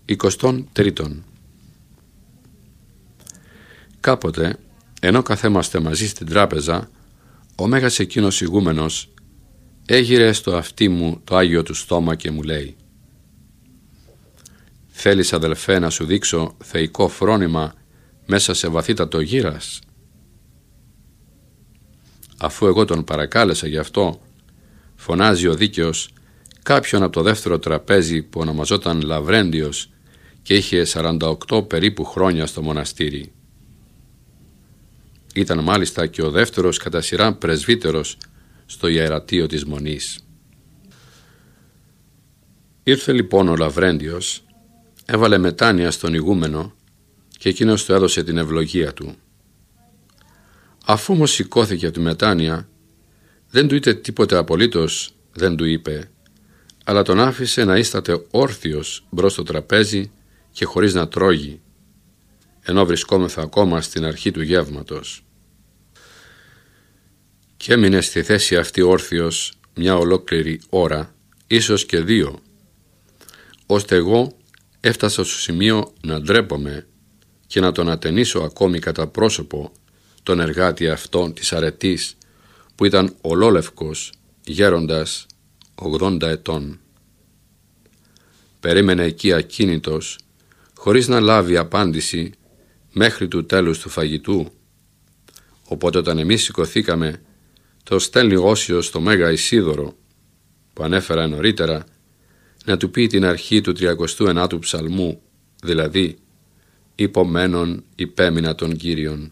23. Κάποτε, ενώ καθέμαστε μαζί στην τράπεζα, ο μέγας εκείνος ηγούμενος έγειρε στο αυτί μου το Άγιο του στόμα και μου λέει: «Θέλεις, αδελφέ, να σου δείξω θεϊκό φρόνημα μέσα σε βαθύτατο γύρας?» Αφού εγώ τον παρακάλεσα γι' αυτό, φωνάζει ο δίκαιος κάποιον από το δεύτερο τραπέζι που ονομαζόταν Λαβρέντιος και είχε 48 περίπου χρόνια στο μοναστήρι. Ήταν μάλιστα και ο δεύτερος κατά σειρά πρεσβύτερος στο ιερατείο της Μονής. Ήρθε λοιπόν ο Λαβρέντιος, έβαλε μετάνοια στον ηγούμενο και εκείνος του έδωσε την ευλογία του. Αφού όμως σηκώθηκε από τη μετάνοια, δεν του είπε τίποτε απολύτως, δεν του είπε, αλλά τον άφησε να ίσταται όρθιος μπρος στο τραπέζι και χωρίς να τρώγει, ενώ βρισκόμεθα ακόμα στην αρχή του γεύματος. Και έμεινε στη θέση αυτή όρθιος μια ολόκληρη ώρα, ίσως και 2, ώστε εγώ έφτασα στο σημείο να ντρέπομαι και να τον ατενίσω ακόμη κατά πρόσωπο τον εργάτη αυτόν της αρετής, που ήταν ολόλευκος, γέροντας 80 ετών. Περίμενε εκεί ακίνητος, χωρίς να λάβει απάντηση μέχρι του τέλους του φαγητού. Οπότε όταν εμείς σηκωθήκαμε, το στέλνει όσιος στο Μέγα Ισίδωρο, που ανέφερα νωρίτερα, να του πει την αρχή του 39ου ψαλμού, δηλαδή «Υπομένων υπέμεινα τον Κύριον»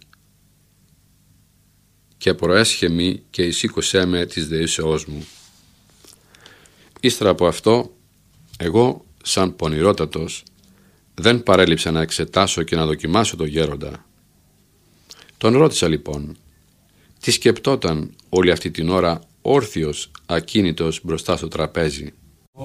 και προέσχεμη και εισήκωσέ με της δεήσεώς μου. Ύστερα από αυτό, εγώ, σαν πονηρότατος, δεν παρέλειψα να εξετάσω και να δοκιμάσω το γέροντα. Τον ρώτησα λοιπόν, τι σκεπτόταν όλη αυτή την ώρα όρθιος, ακίνητος μπροστά στο τραπέζι.